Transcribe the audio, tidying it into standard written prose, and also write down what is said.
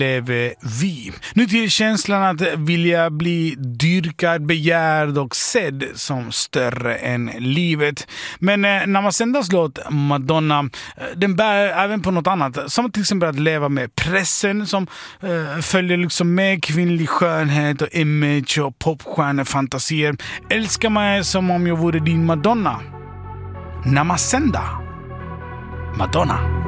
lever vi. Nu till känslan att vilja bli dyrkad, begärd och sedd som större än livet. Men när man sändas låt Madonna, den bär även på något annat. Som till exempel att leva med pressen som följer liksom med kvinnlig skönhet och image och popstjärnefantasier. Älskar mig som om jag vore din Madonna. Namasenda. Madonna.